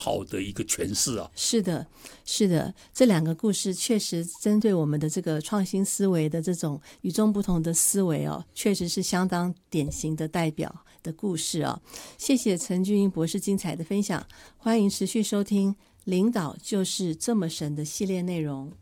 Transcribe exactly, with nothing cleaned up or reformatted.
好的一个诠释啊。 是的，是的，这两个故事确实针对我们的这个创新思维的这种与众不同的思维哦，确实是相当典型的代表的故事哦。谢谢陈俊英博士精彩的分享，欢迎持续收听《领导就是这么神》的系列内容。